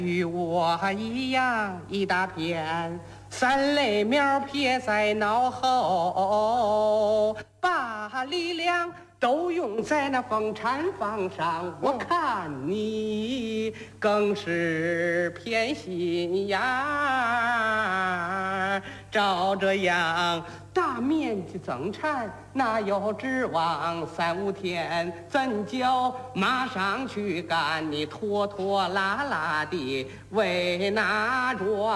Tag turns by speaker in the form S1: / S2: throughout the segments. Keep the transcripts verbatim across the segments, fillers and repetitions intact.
S1: 与我一样一大片，三类苗撇在脑后，把力量都用在那风产房上。我看你更是偏心眼儿，照这样大面积增产，哪有指望三五天怎就马上去干？你拖拖拉拉的为哪桩？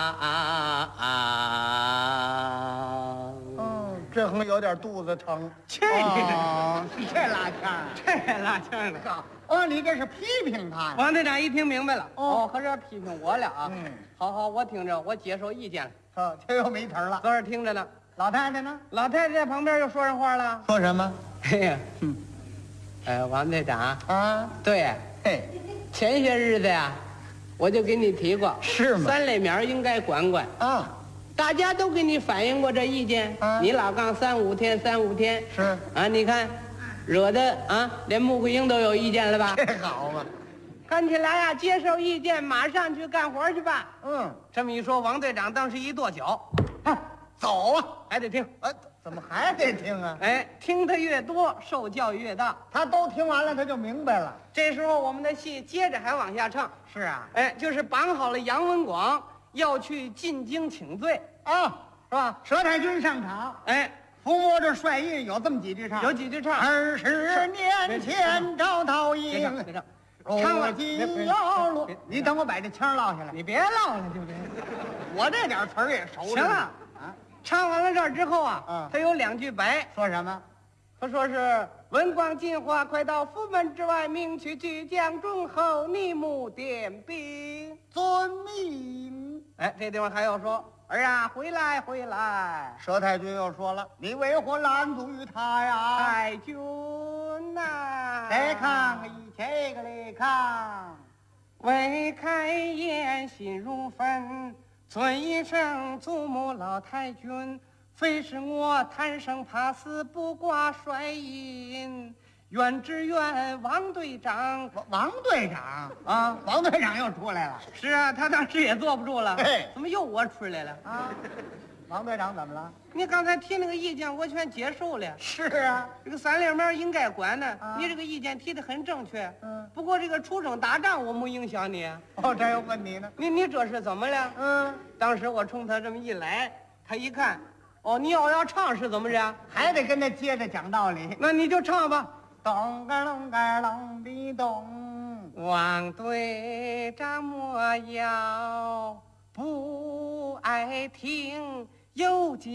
S2: 嗯，这横有点肚子疼。
S1: 去你的！
S2: 哦，这拉腔儿，
S1: 这拉腔的。
S2: 哦，你这是批评他呀？
S1: 王队长一听明白了，
S2: 哦
S1: 哦，合着批评我了啊！
S2: 嗯，
S1: 好好，我听着，我接受意见了。
S2: 哦，这又没词儿了。
S1: 搁这听着呢。
S2: 老太太呢？
S1: 老太太在旁边又说上话了。
S2: 说什么？
S1: 嘿呀，
S2: 嗯，
S1: 呃，王队长，
S2: 啊，
S1: 对，
S2: 嘿，
S1: 前些日子呀，我就给你提过，
S2: 是吗？
S1: 三类苗应该管管。
S2: 啊，
S1: 大家都给你反映过这意见，
S2: 啊
S1: 你老杠三五天，三五天
S2: 是
S1: 啊，你看，惹得啊，连穆桂英都有意见了吧？
S2: 这好嘛。
S1: 看起来呀，接受意见，马上去干活去吧。
S2: 嗯，
S1: 这么一说，王队长当时一跺脚，
S2: 啊，走啊！
S1: 还得听。
S2: 啊，怎么还得听啊？
S1: 哎，听得越多，受教育越大。
S2: 他都听完了，他就明白了。
S1: 这时候我们的戏接着还往下唱。
S2: 是啊，
S1: 哎，就是绑好了杨文广要去进京请罪，
S2: 啊，
S1: 是吧？
S2: 佘太君上场，
S1: 哎，
S2: 伏魔这帅印有这么几句唱：
S1: 有几句唱。
S2: 二十年前招桃
S1: 别唱，
S2: 营，
S1: 别唱，
S2: 唱
S1: 唱了
S2: 了今要落。你等我把这腔落下来。
S1: 你别唠了，就这。
S2: 我这点词儿也熟着呢。
S1: 行了，
S2: 啊，
S1: 唱完了这儿之后啊，
S2: 嗯
S1: 他有两句白，
S2: 说什么？
S1: 他说是文广进化，快到府门之外，命去巨将忠厚，逆目点兵。
S2: 遵命。
S1: 哎，这地方还要说儿啊，回来回来，
S2: 佘太君又说了：“你为何拦阻于他呀？”
S1: 太君呐，
S2: 来看个一切个来看，
S1: 未开言心如焚，尊一声祖母老太君，非是我贪生怕死不挂帅印，愿只愿王队长
S2: 王王队长
S1: 啊，
S2: 王队长又出来了
S1: 是啊，他当时也坐不住了，
S2: 嘿
S1: 怎么又我出来了？
S2: 啊！王队长怎么了？
S1: 你刚才提那个意见，我全接受了。
S2: 是啊，
S1: 这个三六苗应该管呢，
S2: 啊
S1: 你这个意见提的很正确。
S2: 嗯，
S1: 不过这个出征打仗我没影响你，
S2: 哦，这又问你呢。
S1: 你你这是怎么了？
S2: 嗯，
S1: 当时我冲他这么一来，他一看，哦，你要要唱是怎么着？
S2: 还得跟他接着讲道理。
S1: 那你就唱吧。
S2: 咚个隆个隆的咚，
S1: 王队长莫要不爱听，有几。